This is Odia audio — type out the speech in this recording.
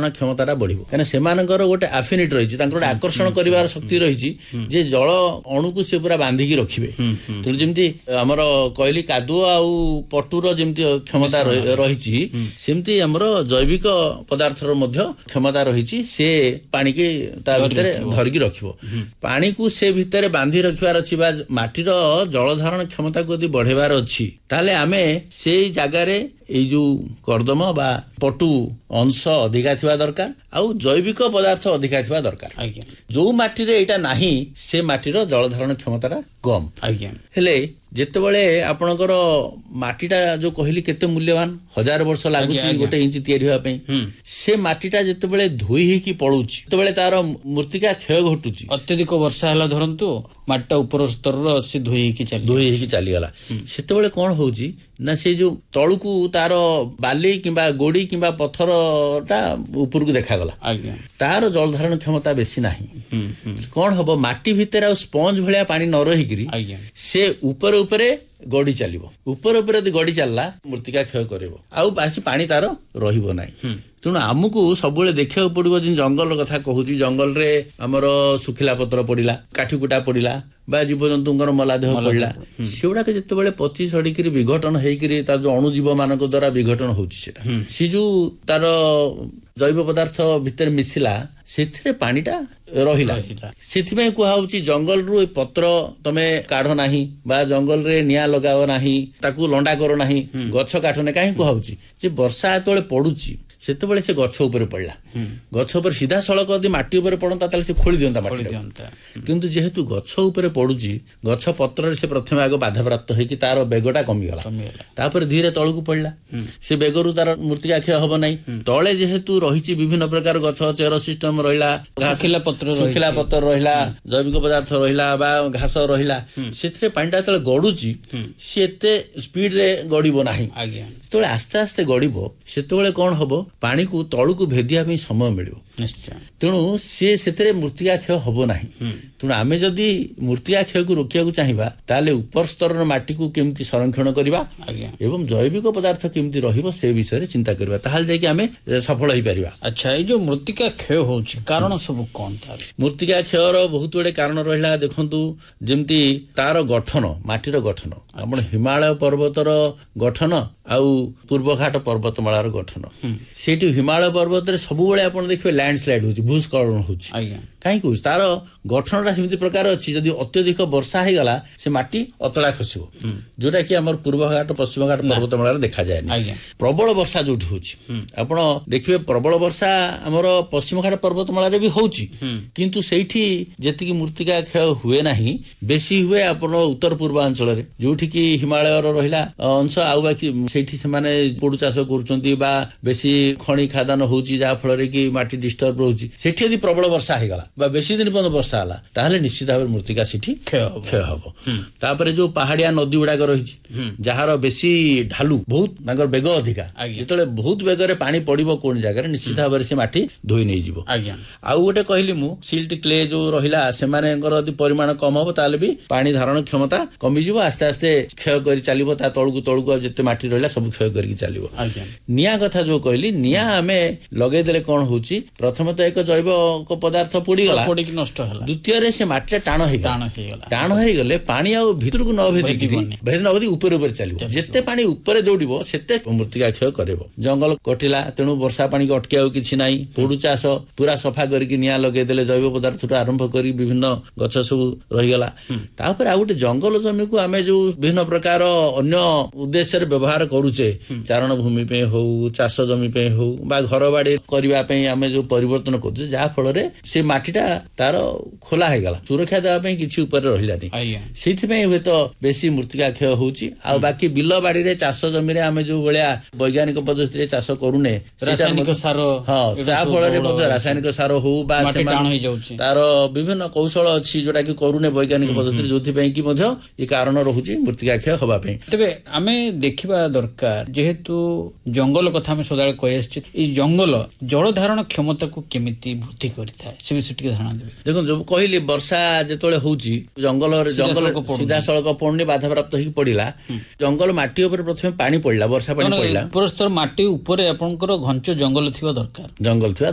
ଧାରଣ କ୍ଷମତାଟା ବଢିବ। କାହିଁକିନା ସେମାନଙ୍କର ଗୋଟେ ଆଫିନିଟି ରହିଛି, ତାଙ୍କର ଗୋଟେ ଆକର୍ଷଣ କରିବାର ଶକ୍ତି ରହିଛି ଯେ ଜଳ ଅଣୁକୁ ସେ ପୁରା ବାନ୍ଧିକି ରଖିବେ। ତେଣୁ ଯେମିତି ଆମର କହିଲି କାଦୁଅ ଆଉ ପଟୁର ଯେମିତି କ୍ଷମତା ରହିଛି, ସେମିତି ଆମର ଜୈବିକ ପଦାର୍ଥର ମଧ୍ୟ କ୍ଷମତା ରହିଛି, ସେ ପାଣିକି ତା ଭିତରେ ଧରିକି ରଖିବ। ପାଣିକୁ ସେ ଭିତରେ ବାନ୍ଧି ରଖିବାର ଅଛି ବା ମାଟିର ଜଳ ଧାରଣ କ୍ଷମତାକୁ ଯଦି ବଢେଇବାର ଅଛି, ତାହେଲେ ଆମେ ସେଇ ଜାଗାରେ ଏଇ ଯୋଉ କର୍ଦ୍ଦମ ବା ପଟୁ ଅଂଶ ଅଧିକା ଥିବା ଦରକାର, ଆଉ ଜୈବିକ ପଦାର୍ଥ ଅଧିକା ଥିବା ଦରକାର। ଯୋଉ ମାଟିରେ ଏଇଟା ନାହିଁ ସେ ମାଟିର ଜଳ ଧାରଣ କ୍ଷମତାଟା କମ୍। ହେଲେ ଯେତେବେଳେ ଆପଣଙ୍କର ମାଟିଟା ଯୋଉ କହିଲି କେତେ ମୂଲ୍ୟବାନ, 1000 ବର୍ଷ ଲାଗୁଛି ଗୋଟେ ଇଞ୍ଚ ତିଆରି ହେବା ପାଇଁ, ସେ ମାଟିଟା ଯେତେବେଳେ ଧୋଇ ହେଇକି ପଳଉଛି, ଯେତେବେଳେ ତାର ମୃତ୍ତିକା କ୍ଷୟ ଘଟୁଛି, ଅତ୍ୟଧିକ ବର୍ଷା ହେଲା ଧରନ୍ତୁ, ମାଟିଟା ଉପର ସ୍ତରର ସେ ଧୋଇ ହେଇକି ଚାଲିଗଲା, ସେତେବେଳେ କଣ ହଉଛି ନା ସେ ଯୋଉ ତଳୁକୁ ତାର ବାଲି କିମ୍ବା ଗୋଡି କିମ୍ବା ପଥରଟା ଉପରକୁ ଦେଖାଗଲା, ତାର ଜଳ ଧାରଣ କ୍ଷମତା ବେଶୀ ନାହିଁ। କଣ ହବ, ମାଟି ଭିତରେ ଆଉ ସ୍ପଞ୍ଜ ଭଳିଆ ପାଣି ନ ରହିକିରି ସେ ଉପରେ ଉପରେ ଗଡି ଚାଲିବ। ଉପରେ ଉପରେ ଯଦି ଗଡି ଚାଲିଲା ମୃତ୍ତିକା କ୍ଷୟ କରିବ, ଆଉ ବାସି ପାଣି ତାର ରହିବ ନାହିଁ। ତେଣୁ ଆମକୁ ସବୁବେଳେ ଦେଖିବାକୁ ପଡିବ, ଯେ ଜଙ୍ଗଲ କଥା କହୁଛି, ଜଙ୍ଗଲରେ ଆମର ଶୁଖିଲା ପତ୍ର ପଡିଲା, କାଠି କୁଟା ପଡିଲା ବା ଜୀବଜନ୍ତୁଙ୍କର ମଲାଦେହ ପଡିଲା, ସେଗୁଡାକ ଯେତେବେଳେ ପଚି ସଢିକିରି ବିଘଟନ ହେଇକିରି ତାର ଯୋଉ ଅଣୁଜୀବ ମାନଙ୍କ ଦ୍ଵାରା ବିଘଟନ ହଉଛି, ସେଟା ସେ ଯୋଉ ତାର ଜୈବ ପଦାର୍ଥ ଭିତରେ ମିଶିଲା, ସେଥିରେ ପାଣିଟା ରହିଲା। ସେଥିପାଇଁ କୁହାହଉଛି ଜଙ୍ଗଲରୁ ଏ ପତ୍ର ତମେ କାଢ ନାହିଁ ବା ଜଙ୍ଗଲରେ ନିଆଁ ଲଗାଅ ନାହିଁ, ତାକୁ ଲଣ୍ଡା କର ନାହିଁ, ଗଛ କାଠ ନାହିଁ। କାହିଁ କୁହାହଉଛି ଯେ ବର୍ଷା ଯେତେବେଳେ ପଡୁଛି ସେତେବେଳେ ସେ ଗଛ ଉପରେ ପଡିଲା, ଗଛ ଉପରେ ସିଧାସଳଖ ଯଦି ମାଟି ଉପରେ ପଡନ୍ତା ତାହେଲେ ସେ ଖୋଳି ଦିଅନ୍ତା ମାଟି। କିନ୍ତୁ ଯେହେତୁ ଗଛ ଉପରେ ପଡୁଛି, ଗଛ ପତ୍ରରେ ସେ ପ୍ରଥମେ ଆଗ ବାଧାପ୍ରାପ୍ତ ହେଇକି ତାର ବେଗଟା କମିଗଲା, ତାପରେ ଧୀରେ ତଳକୁ ପଡିଲା, ସେ ବେଗରୁ ତାର ମୃତ୍ତିକା କ୍ଷୟ ହବ ନାହିଁ। ତଳେ ଯେହେତୁ ରହିଛି ବିଭିନ୍ନ ପ୍ରକାର ଗଛ, ଚେର ସିଷ୍ଟମ ରହିଲା, ଶୁଖିଲା ପତ୍ର ରହିଲା, ଜୈବିକ ପଦାର୍ଥ ରହିଲା ବା ଘାସ ରହିଲା, ସେଥିରେ ପାଣିଟା ଯେତେବେଳେ ଗଡୁଛି ସେ ଏତେ ସ୍ପିଡରେ ଗଡିବ ନାହିଁ। ଯେତେବେଳେ ଆସ୍ତେ ଆସ୍ତେ ଗଡିବ ସେତେବେଳେ କଣ ହବ, ପାଣିକୁ ତଳକୁ ଭେଦିବା ପାଇଁ ସମୟ ମିଳିବ। ତେଣୁ ସିଏ ସେଥିରେ ମୃତ୍ତିକା କ୍ଷୟ ହବ ନାହିଁ। ତେଣୁ ଆମେ ଯଦି ମୃତ୍ତିକା କ୍ଷୟକୁ ରୋକିବାକୁ ଚାହିଁବା, ତାହେଲେ ଉପର ସ୍ତରର ମାଟିକୁ କେମିତି ସଂରକ୍ଷଣ କରିବା ଏବଂ ଜୈବିକ ପଦାର୍ଥ କେମିତି ରହିବ ସେ ବିଷୟରେ ଚିନ୍ତା କରିବା, ତାହେଲେ ଯାଇକି ଆମେ ସଫଳ ହେଇପାରିବା। ଆଚ୍ଛା, ଏଇ ଯୋଉ ମୃତ୍ତିକା କ୍ଷୟ ହଉଛି କାରଣ ସବୁ କଣ? ମୃତ୍ତିକା କ୍ଷୟର ବହୁତ ଗୁଡେ କାରଣ ରହିଲା। ଦେଖନ୍ତୁ, ଯେମିତି ତାର ଗଠନ, ମାଟିର ଗଠନ, ଆପଣ ହିମାଳୟ ପର୍ବତର ଗଠନ ଆଉ ପୂର୍ବଘାଟ ପର୍ବତମାଳାର ଗଠନ, ସେଇଠି ହିମାଳୟ ପର୍ବତରେ ସବୁବେଳେ ଆପଣ ଦେଖିବେ ଲ୍ୟାଣ୍ଡସ୍ଲାଇଡ ହଉଛି, ଭୂସ୍ଖଳନ ହଉଛି। କାହିଁକି ହଉଛି? ତାର ଗଠନଟା ସେମିତି ପ୍ରକାର ଅଛି, ଯଦି ଅତ୍ୟଧିକ ବର୍ଷା ହେଇଗଲା ସେ ମାଟି ଅତଳା ଖସିବ, ଯୋଉଟା କି ଆମର ପୂର୍ବଘାଟ ପଶ୍ଚିମଘାଟ ପର୍ବତମାଳାରେ ଦେଖାଯାଏନି। ପ୍ରବଳ ବର୍ଷା ଯୋଉଠି ହଉଛି, ଆପଣ ଦେଖିବେ ପ୍ରବଳ ବର୍ଷା ଆମର ପଶ୍ଚିମଘାଟ ପର୍ବତମାଳାରେ ବି ହଉଛି, କିନ୍ତୁ ସେଇଠି ଯେତିକି ମୃତ୍ତିକା କ୍ଷୟ ହୁଏ ନାହିଁ, ବେଶୀ ହୁଏ ଆପଣ ଉତ୍ତର ପୂର୍ବାଞ୍ଚଳରେ, ଯୋଉଠି କି ହିମାଳୟର ରହିଲା ଅଂଶ, ଆଉ ବାକି ସେଇଠି ସେମାନେ ପୋଡୁ ଚାଷ କରୁଛନ୍ତି ବା ବେଶୀ ଖଣି ଖାଦାନ ହଉଛି, ଯାହା ଫଳରେ କି ମାଟି ଡିଷ୍ଟର୍ବ ରହୁଛି। ସେଠି ଯଦି ପ୍ରବଳ ବର୍ଷା ହେଇଗଲା ବା ବେଶୀ ଦିନ ପର୍ଯ୍ୟନ୍ତ ବର୍ଷା ହେଲା, ତାହେଲେ ନିଶ୍ଚିତ ଭାବରେ ମୃତ୍ତିକା ସେଠି କ୍ଷୟ ହବ। ତାପରେ ଯୋଉ ପାହାଡିଆ ନଦୀ ଗୁଡାକ ରହିଛି, ଯାହାର ବେଶୀ ଢାଲୁ, ବହୁତ ତାଙ୍କର ବେଗ ଅଧିକା, ଯେତେବେଳେ ବହୁତ ବେଗରେ ପାଣି ପଡିବ କୋଣ ଜାଗାରେ, ନିଶ୍ଚିତ ଭାବରେ ସେ ମାଟି ଧୋଇ ନେଇଯିବ। ଆଉ ଗୋଟେ କହିଲି ମୁଁ, ସିଲ୍ଟ କ୍ଲେ ଯୋଉ ରହିଲା, ସେମାନଙ୍କର ଯଦି ପରିମାଣ କମ ହବ ତାହେଲେ ବି ପାଣି ଧାରଣ କ୍ଷମତା କମିଯିବ, ଆସ୍ତେ ଆସ୍ତେ କ୍ଷୟ କରି ଚାଲିବ, ତା ତଳକୁ ଆଉ ଯେତେ ମାଟି ରହିଲା ସବୁ କ୍ଷୟ କରିକି ଚାଲିବ। ନିଆଁ କଥା ଯୋଉ କହିଲି, ନିଆଁ ଆମେ ଲଗେଇଦେଲେ କଣ ହଉଛି, ପ୍ରଥମେ ତ ଏକ ଜୈବ ପଦାର୍ଥ ପୋଡିଗଲା, ନଷ୍ଟ ହେଲା, ଦ୍ୱିତୀୟରେ ସେ ମାଟିଟା ଟାଣ ହେଇଗଲେ ପାଣି ଆଉ ଭିତରକୁ ନ ଭେଦି ଉପରେ ଉପରେ ଚାଲିବ। ଯେତେ ପାଣି ଉପରେ ଦୌଡିବ ସେତେ ମୃତ୍ତିକା କ୍ଷୟ କରିବ। ଜଙ୍ଗଲ କଟିଲା, ତେଣୁ ବର୍ଷା ପାଣିକୁ ଅଟକେଇବାକୁ କିଛି ନାହିଁ, ପୋଡୁ ଚାଷ ପୁରା ସଫା କରିକି ନିଆଁ ଲଗେଇଦେଲେ, ଜୈବ ପଦାର୍ଥଠୁ ଆରମ୍ଭ କରି ବିଭିନ୍ନ ଗଛ ସବୁ ରହିଗଲା। ତାପରେ ଆଉ ଗୋଟେ ଜଙ୍ଗଲ ଜମିକୁ ଆମେ ଯୋଉ ବିଭିନ୍ନ ପ୍ରକାର ଅନ୍ୟ ଉଦ୍ଦେଶ୍ୟରେ ବ୍ୟବହାର କରୁଛେ, ଚାରଣ ଭୂମି ପାଇଁ ହଉ, ଚାଷ ଜମି ପାଇଁ ହଉ ବା ଘର ବାଡି କରିବା ପାଇଁ ଆମେ ଯୋଉ ପରିବର୍ତ୍ତନ କରୁଛେ, ଯାହା ଫଳରେ ସେ ମାଟିଟା ତାର ଖୋଲା ହେଇଗଲା, ସୁରକ୍ଷା ଦେବା ପାଇଁ କିଛି ଉପରେ ରହିଲାନି, ସେଇଥିପାଇଁ ହୁଏତ ବେଶୀ ମୃତ୍ତିକା କ୍ଷୟ ହଉଛି। ଆଉ ବାକି ବିଲ ବାଡିରେ ଚାଷ ଜମିରେ ଆମେ ଯୋଉ ଭଳିଆ ବୈଜ୍ଞାନିକ ପଦ୍ଧତିରେ ଚାଷ କରୁନେ, ରାସାୟନିକ ସାର, ଯାହା ଫଳରେ ମଧ୍ୟ ରାସାୟନିକ ସାର ହଉ ବା ତାର ବିଭିନ୍ନ କୌଶଳ ଅଛି ଯୋଉଟା କି କରୁନେ ବୈଜ୍ଞାନିକ ପଦ୍ଧତିରେ, ଯୋଉଥିପାଇଁ କି ମଧ୍ୟ ଏ କାରଣ ରହୁଛି ମୃତ୍ତିକା କ୍ଷୟ ହବା ପାଇଁ। ତେବେ ଆମେ ଦେଖିବା ଦରକାର, ଯେହେତୁ ଜଙ୍ଗଲ କଥା ଆମେ ସଦାବେଳେ କହି ଆସିଛେ, ଏଇ ଜଙ୍ଗଲ ଜଳ ଧାରଣ କ୍ଷମତାକୁ କେମିତି ବୃଦ୍ଧି କରିଥାଏ ସେ ବିଷୟରେ ଟିକେ ଧାରଣା ଦେବେ। ଦେଖନ୍ତୁ, ଯୋଉ କହିଲି ବର୍ଷା ଯେତେବେଳେ ହଉଛି, ଜଙ୍ଗଲ ସିଧାସଳଖ ପଡୁନି, ବାଧାପ୍ରାପ୍ତ ହେଇକି ପଡିଲା, ଜଙ୍ଗଲ ମାଟି ଉପରେ ପ୍ରଥମେ ପାଣି ପଡିଲା, ବର୍ଷା ପାଣି ପଡିଲା, ଉପରସ୍ତର ମାଟି ଉପରେ ଆପଣଙ୍କର ଘଞ୍ଚ ଜଙ୍ଗଲ ଥିବା ଦରକାର,